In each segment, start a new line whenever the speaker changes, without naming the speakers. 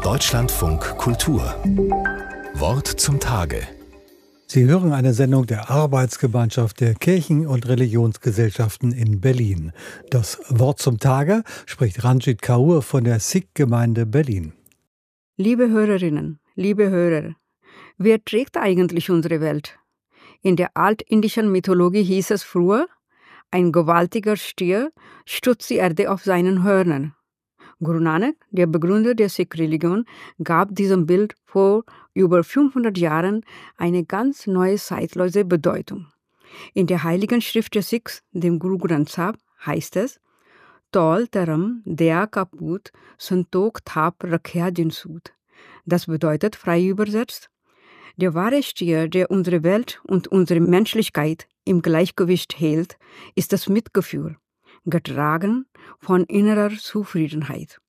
Deutschlandfunk Kultur. Wort zum Tage.
Sie hören eine Sendung der Arbeitsgemeinschaft der Kirchen- und Religionsgesellschaften in Berlin. Das Wort zum Tage spricht Ranjit Kaur von der Sikh-Gemeinde Berlin.
Liebe Hörerinnen, liebe Hörer, wer trägt eigentlich unsere Welt? In der altindischen Mythologie hieß es früher, ein gewaltiger Stier stützt die Erde auf seinen Hörnern. Guru Nanak, der Begründer der Sikh-Religion, gab diesem Bild vor über 500 Jahren eine ganz neue zeitlose Bedeutung. In der Heiligen Schrift der Sikhs, dem Guru Granth Sahib, heißt es: Tol taram dea kaput santok thap rakhya jinsud. Das bedeutet, frei übersetzt: Der wahre Stier, der unsere Welt und unsere Menschlichkeit im Gleichgewicht hält, ist das Mitgefühl, getragen von innerer Zufriedenheit.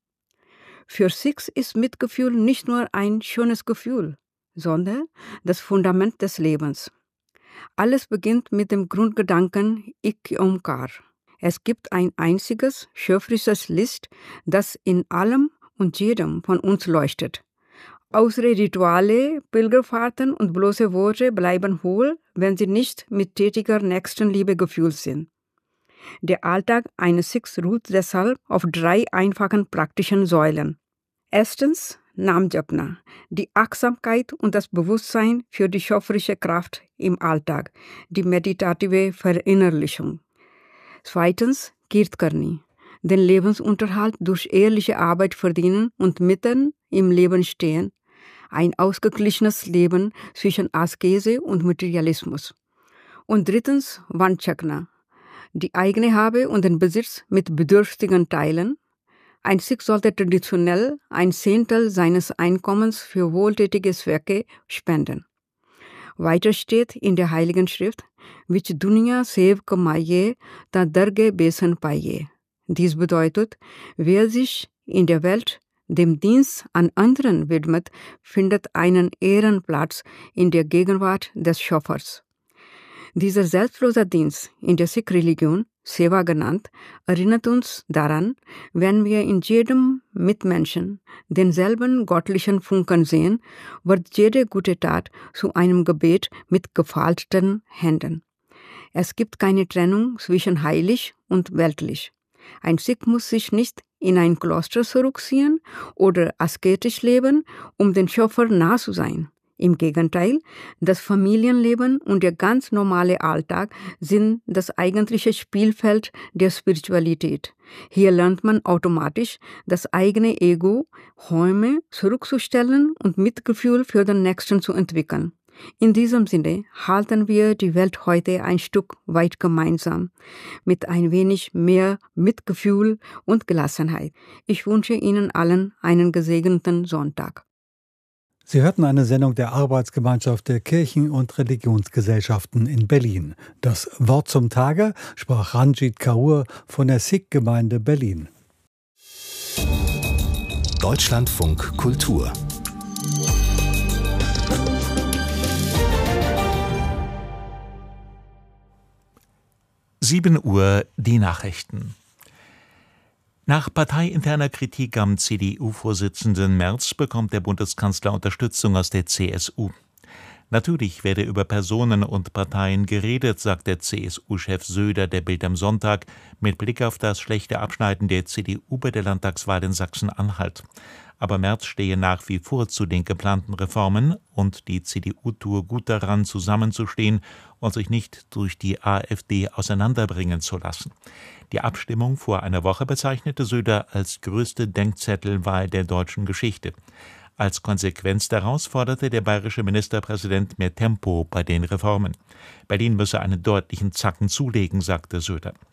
Für Sikhs ist Mitgefühl nicht nur ein schönes Gefühl, sondern das Fundament des Lebens. Alles beginnt mit dem Grundgedanken Ik Omkar. Es gibt ein einziges, schöpferisches Licht, das in allem und jedem von uns leuchtet. Unsere Rituale, Pilgerfahrten und bloße Worte bleiben hohl, wenn sie nicht mit tätiger Nächstenliebe gefüllt sind. Der Alltag eines Sikhs ruht deshalb auf 3 einfachen praktischen Säulen. Erstens Nam Japna, die Achtsamkeit und das Bewusstsein für die schöpferische Kraft im Alltag, die meditative Verinnerlichung. Zweitens Kirtkarni, den Lebensunterhalt durch ehrliche Arbeit verdienen und mitten im Leben stehen, ein ausgeglichenes Leben zwischen Askese und Materialismus. Und drittens Vanchakna, die eigene Habe und den Besitz mit Bedürftigen teilen. Ein Sikh sollte traditionell 1/10 seines Einkommens für wohltätige Zwecke spenden. Weiter steht in der Heiligen Schrift: Vich Dunya sev kamaye ta darge besan paye. Dies bedeutet, wer sich in der Welt dem Dienst an anderen widmet, findet einen Ehrenplatz in der Gegenwart des Schöpfers. Dieser selbstlose Dienst in der Sikh-Religion, Seva genannt, erinnert uns daran, wenn wir in jedem Mitmenschen denselben göttlichen Funken sehen, wird jede gute Tat zu einem Gebet mit gefalteten Händen. Es gibt keine Trennung zwischen heilig und weltlich. Ein Sikh muss sich nicht in ein Kloster zurückziehen oder asketisch leben, um den Schöpfer nah zu sein. Im Gegenteil, das Familienleben und der ganz normale Alltag sind das eigentliche Spielfeld der Spiritualität. Hier lernt man automatisch, das eigene Ego, Räume zurückzustellen und Mitgefühl für den Nächsten zu entwickeln. In diesem Sinne halten wir die Welt heute ein Stück weit gemeinsam, mit ein wenig mehr Mitgefühl und Gelassenheit. Ich wünsche Ihnen allen einen gesegneten Sonntag.
Sie hörten eine Sendung der Arbeitsgemeinschaft der Kirchen- und Religionsgesellschaften in Berlin. Das Wort zum Tage sprach Ranjit Kaur von der Sikh-Gemeinde Berlin.
Deutschlandfunk Kultur.
Uhr die Nachrichten. Nach parteiinterner Kritik am CDU-Vorsitzenden Merz bekommt der Bundeskanzler Unterstützung aus der CSU. Natürlich werde über Personen und Parteien geredet, sagt der CSU-Chef Söder der Bild am Sonntag mit Blick auf das schlechte Abschneiden der CDU bei der Landtagswahl in Sachsen-Anhalt. Aber Merz stehe nach wie vor zu den geplanten Reformen und die CDU tue gut daran, zusammenzustehen und sich nicht durch die AfD auseinanderbringen zu lassen. Die Abstimmung vor einer Woche bezeichnete Söder als größte Denkzettelwahl der deutschen Geschichte. Als Konsequenz daraus forderte der bayerische Ministerpräsident mehr Tempo bei den Reformen. Berlin müsse einen deutlichen Zacken zulegen, sagte Söder.